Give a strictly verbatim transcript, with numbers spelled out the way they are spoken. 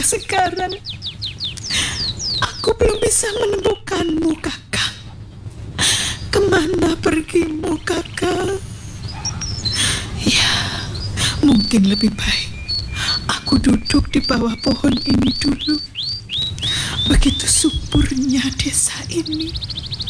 sekarang aku belum bisa menemukanmu, Kakang. Kemana pergimu, Kakang? Ya, mungkin lebih baik aku duduk di bawah pohon ini dulu. Begitu suburnya desa ini.